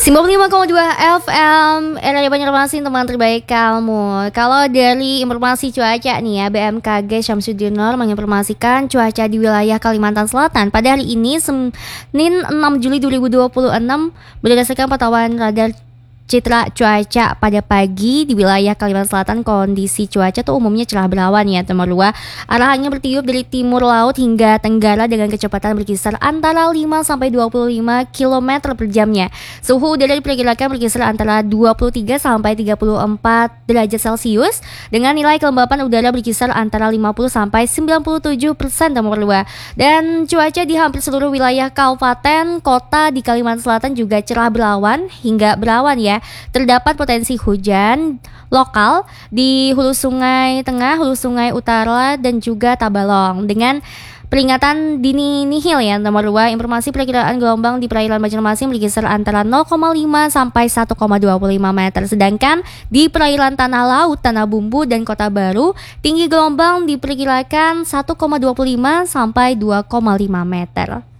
95,2 FM RRI Banjarmasin, teman terbaik kamu. Kalau dari informasi cuaca nih ya, BMKG Syamsuddinur menginformasikan cuaca di wilayah Kalimantan Selatan pada hari ini Senin 6 Juli 2026 berdasarkan pantauan radar Citra cuaca pada pagi di wilayah Kalimantan Selatan. Kondisi cuaca tuh umumnya cerah berawan ya teman luar. Arah angin bertiup dari timur laut hingga tenggara dengan kecepatan berkisar antara 5 sampai 25 km per jamnya. Suhu udara diperkirakan berkisar antara 23 sampai 34 derajat Celcius dengan nilai kelembapan udara berkisar antara 50 sampai 97% teman luar. Dan cuaca di hampir seluruh wilayah kabupaten kota di Kalimantan Selatan juga cerah berawan hingga berawan ya. Terdapat potensi hujan lokal di hulu sungai tengah, hulu sungai utara dan juga Tabalong dengan peringatan dini nihil ya nomor 2. Informasi perkiraan gelombang di perairan Banjarmasin berkisar antara 0,5 sampai 1,25 meter. Sedangkan di perairan Tanah Laut, Tanah Bumbu dan Kota Baru tinggi gelombang diperkirakan 1,25 sampai 2,5 meter.